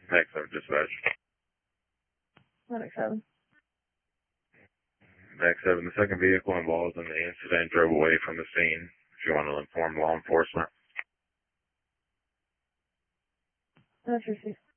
Max 7 dispatch. Max 7. Max 7, the second vehicle involved in the incident drove away from the scene. If you want to inform law enforcement. That's received.